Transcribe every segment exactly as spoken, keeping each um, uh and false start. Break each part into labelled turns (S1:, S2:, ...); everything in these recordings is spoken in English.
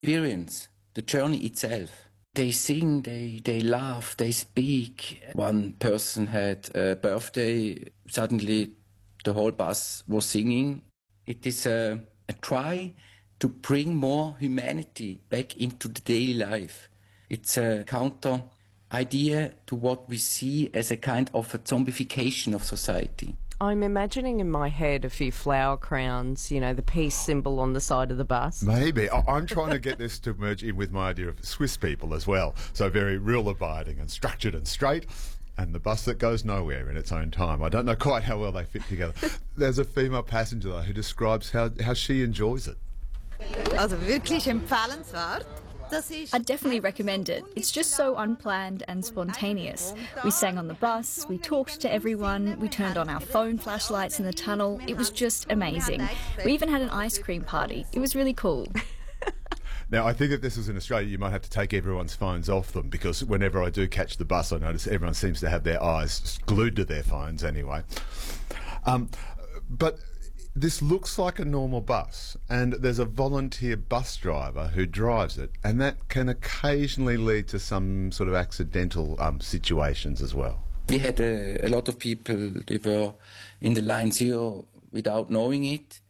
S1: experience, the journey itself. They sing, they, they laugh, they speak. One person had a birthday, suddenly the whole bus was singing. It is a, a try to bring more humanity back into the daily life. It's a counter idea to what we see as a kind of a zombification of society.
S2: I'm imagining in my head a few flower crowns, you know, the peace symbol on the side of the bus.
S3: Maybe. I- I'm trying to get this to merge in with my idea of Swiss people as well. So very rule-abiding and structured and straight, and the bus that goes nowhere in its own time. I don't know quite how well they fit together. There's a female passenger, though, who describes how, how she enjoys it.
S4: Also wirklich empfehlenswert.
S5: I'd definitely recommend it. It's just so unplanned and spontaneous. We sang on the bus, we talked to everyone, we turned on our phone flashlights in the tunnel. It was just amazing. We even had an ice cream party. It was really cool.
S3: Now, I think if this was in Australia, you might have to take everyone's phones off them, because whenever I do catch the bus, I notice everyone seems to have their eyes glued to their phones anyway. Um, but this looks like a normal bus, and there's a volunteer bus driver who drives it, and that can occasionally lead to some sort of accidental um, situations as well.
S1: We had a, a lot of people, they were in the line zero without knowing it.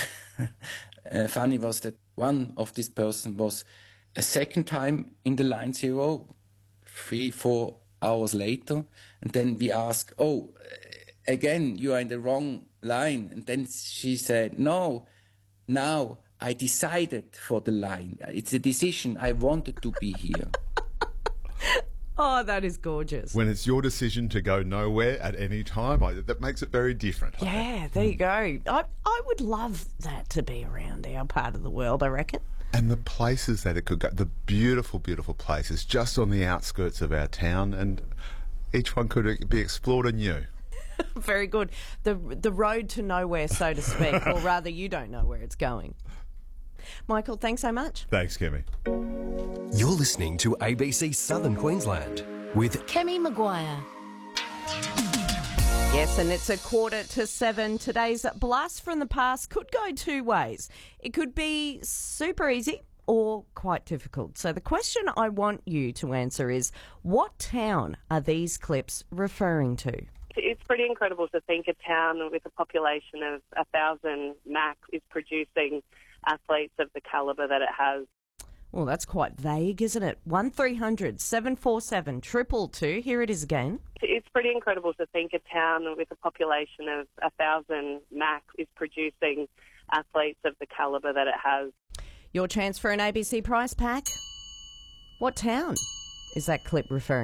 S1: uh, funny was that one of this person was a second time in the line zero, three, four hours later, and then we asked, oh, again, you are in the wrong line. And then she said, no, now I decided for the line. It's a decision. I wanted to be here.
S2: Oh, that is gorgeous.
S3: When it's your decision to go nowhere at any time, I, that makes it very different.
S2: Yeah, there you go. I, I would love that to be around our part of the world, I reckon.
S3: And the places that it could go, the beautiful, beautiful places just on the outskirts of our town, and each one could be explored anew.
S2: Very good. The the road to nowhere, so to speak, or rather you don't know where it's going. Michael, thanks so much.
S3: Thanks, Kemi.
S6: You're listening to A B C Southern Queensland with
S7: Kemi Maguire.
S2: Yes, and it's a quarter to seven. Today's blast from the past could go two ways. It could be super easy or quite difficult. So the question I want you to answer is, what town are these clips referring to?
S8: It's pretty incredible to think a town with a population of a thousand max is producing athletes of the calibre that it has.
S2: Well, that's quite vague, isn't it? one three hundred seven four seven two two two. Here it is again.
S8: It's pretty incredible to think a town with a population of a thousand max is producing athletes of the calibre that it has.
S2: Your chance for an A B C prize pack. What town is that clip referring